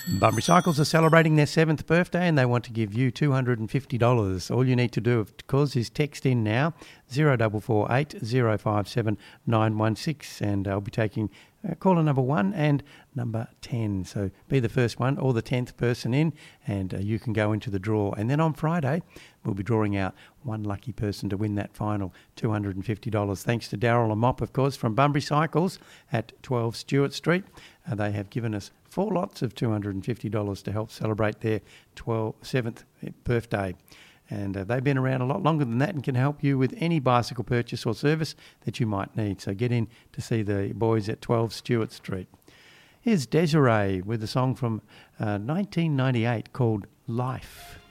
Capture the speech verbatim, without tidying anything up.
Bunbury Cycles are celebrating their seventh birthday and they want to give you two hundred fifty dollars. All you need to do, of course, is text in now, zero four four eight, zero five seven, nine one six, and I'll be taking uh, caller number one and number ten. So be the first one or the tenth person in and uh, you can go into the draw. And then on Friday, we'll be drawing out one lucky person to win that final two hundred fifty dollars. Thanks to Daryl and Mop, of course, from Bunbury Cycles at twelve Stewart Street. Uh, they have given us four lots of two hundred fifty dollars to help celebrate their seventh birthday. And uh, they've been around a lot longer than that and can help you with any bicycle purchase or service that you might need. So get in to see the boys at twelve Stewart Street. Here's Desiree with a song from uh, nineteen ninety-eight called Life.